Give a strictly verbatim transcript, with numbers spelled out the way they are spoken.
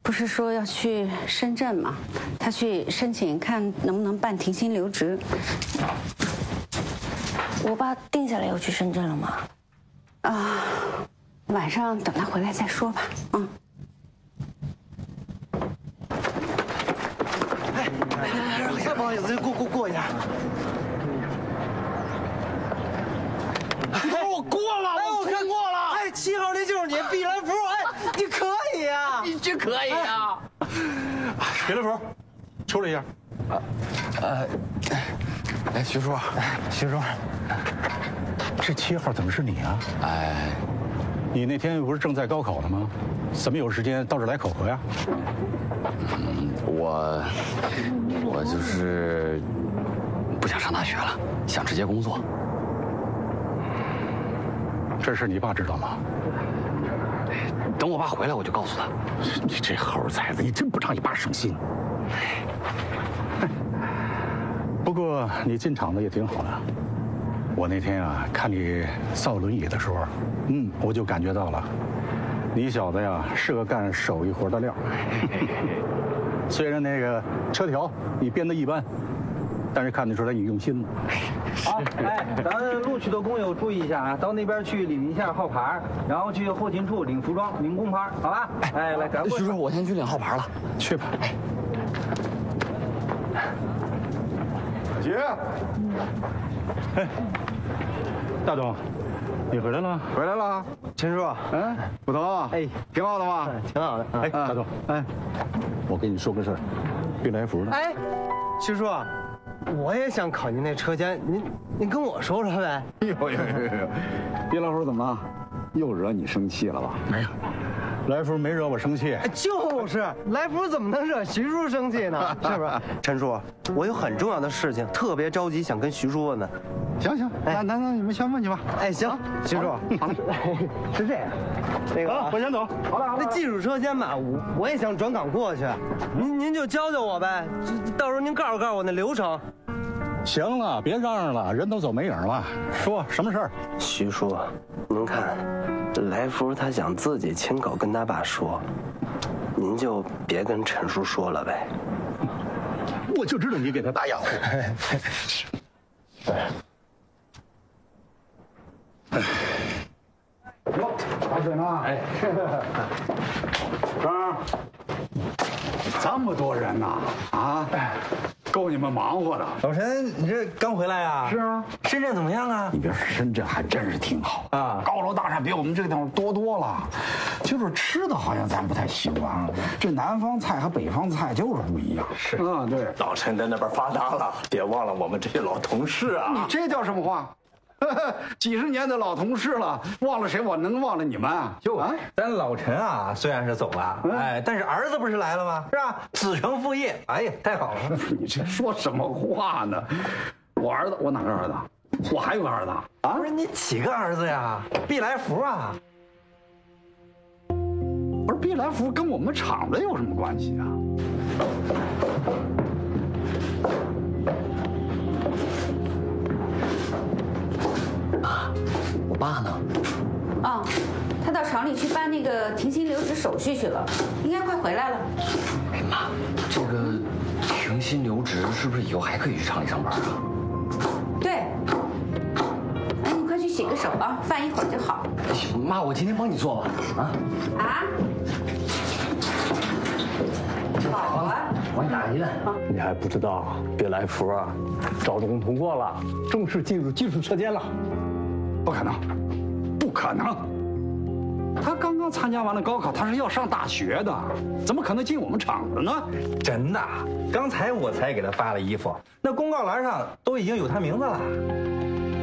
不是说要去深圳吗？他去申请看能不能办停薪留职。 我爸定下来要去深圳了吗？ 啊，晚上等他回来再说吧。嗯。 哎，太不好意思，过过过一下。哎，我过了，哎，我看过了。哎，七号那就是你，毕来福。哎，你可以呀， 你这可以呀。 毕来福，抽了一下。 呃，哎，徐叔，徐叔， 这七号怎么是你啊？ 哎， 你那天不是正在高考呢吗？怎么有时间到这儿来考核呀？ 嗯，我我就是不想上大学了，想直接工作。 这事你爸知道吗？ 等我爸回来，我就告诉他。 你这猴崽子，你真不让你爸省心。不过你进厂子也挺好的。我那天啊，看你造轮椅的时候，嗯，我就感觉到了，你小子呀是个干手艺活的料。虽然那个车条你编得一般，但是看得出来你用心了。 好，哎，咱录取的工友注意一下啊，到那边去领一下号牌，然后去后勤处领服装、领工牌，好吧？哎，来，赶快。 徐叔，我先去领号牌了， 去吧。小杰，哎，大东，你回来了？ 回来了，陈叔。 嗯，捕头啊， 哎， 挺好的嘛， 挺好的。 哎，大东，哎，我跟你说个事儿，毕来福呢？ 哎，徐叔。我也想考您那车监，您您跟我说说呗。 呦呦呦呦，毕来福怎么了？又惹你生气了吧？ 没有，来福没惹我生气。 就是，来福怎么能惹徐叔生气呢？是不是？陈叔，我有很重要的事情，特别着急，想跟徐叔问问。 行行，那那那你们先问去吧。 哎，行，徐叔，是这样，那个我先走。 好了好了，那技术车监吧，我我也想转岗过去，您您就教教我呗，到时候您告诉告诉我那流程。 行了，别嚷嚷了，人都走没影了。说什么事儿？ 徐叔，您看，来福他想自己亲口跟他爸说，您就别跟陈叔说了呗。 我就知道你给他打掩护。对。 哟，打水呢？哎，张，这么多人呐，啊，够你们忙活的。 老陈，你这刚回来呀？ 是啊。 深圳怎么样啊？ 你别说，深圳还真是挺好啊，高楼大厦比我们这个地方多多了。就是吃的好像咱不太习惯，这南方菜和北方菜就是不一样。 是啊，对。 老陈在那边发达了，别忘了我们这些老同事啊。 你这叫什么话？几十年的老同事了，忘了谁？我能忘了你们啊？ 就啊，咱老陈啊，虽然是走了，哎，但是儿子不是来了吗？是吧？子承父业，哎呀，太好了！ 你这说什么话呢？我儿子，我哪个儿子？我还有个儿子啊？ 不是你几个儿子呀？毕来福啊？ 不是毕来福跟我们厂子有什么关系啊？ 啊，我爸呢？ 哦，他到厂里去办那个停薪留职手续去了，应该快回来了。 哎妈，这个停薪留职是不是以后还可以去厂里上班啊？ 对。哎，你快去洗个手啊，饭一会儿就好。 行，妈，我今天帮你做吧。啊？ 啊？好啊。 我给你打个鸡蛋。 你还不知道，毕来福啊，招中通过了，正式进入技术车监了。 不可能，不可能！他刚刚参加完了高考，他是要上大学的，怎么可能进我们厂子呢？ 真的，刚才我才给他发了衣服，那公告栏上都已经有他名字了。